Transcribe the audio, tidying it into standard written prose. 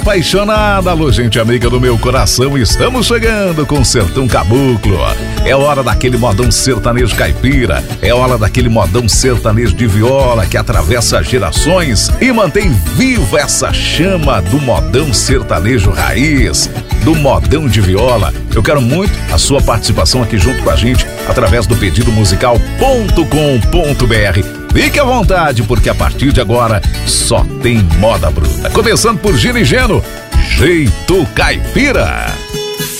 Apaixonada, alô, gente amiga do meu coração, estamos chegando com Sertão Caboclo. É hora daquele modão sertanejo caipira, é hora daquele modão sertanejo de viola que atravessa gerações e mantém viva essa chama do modão sertanejo raiz, do modão de viola. Eu quero muito a sua participação aqui junto com a gente através do pedidomusical.com.br. Fique à vontade, porque a partir de agora só tem moda bruta. Começando por Gino e Geno, Jeito Caipira.